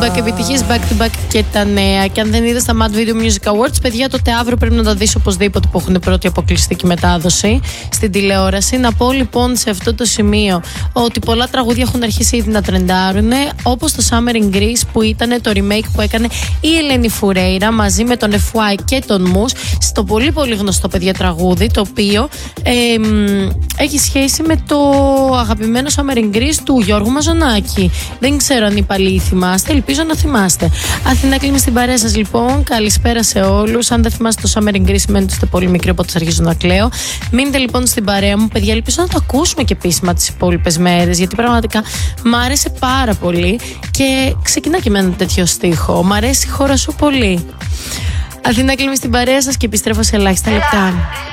back επιτυχίες, back to back και τα νέα. Και αν δεν είδες τα Mad Video Music Awards, παιδιά, τότε αύριο πρέπει να τα δεις οπωσδήποτε, που έχουν πρώτη αποκλειστική μετάδοση στην τηλεόραση. Να πω λοιπόν σε αυτό το σημείο ότι πολλά τραγούδια έχουν αρχίσει ήδη να τρεντάρουν, όπως το Summer in Greece, που ήταν το remake που έκανε η Ελένη Φουρέιρα μαζί με τον FY και τον Mousse, στο πολύ πολύ γνωστό, παιδιά, τραγούδι, το οποίο έχει σχέση με το αγαπημένο Summer in Greece του Γιώργου Μαζονάκη. Δεν ξέρω αν οι παλιοί θυμάστε, ελπίζω να θυμάστε. Αθηνά κλείνει στην παρέα σας λοιπόν. Καλησπέρα σε όλους. Αν δεν θυμάστε το Summer in Greece, σημαίνει ότι είστε πολύ μικροί, οπότε θα αρχίζω να κλαίω. Μείνετε λοιπόν στην παρέα μου, παιδιά. Ελπίζω να το ακούσουμε και επίσημα τις υπόλοιπες μέρες, γιατί πραγματικά μ' άρεσε πάρα πολύ και ξεκινά και με ένα τέτοιο στίχο. Μ' αρέσει η χώρα σου πολύ. Αθηνά κλείνει στην παρέα σας και επιστρέφω σε ελάχιστα λεπτά.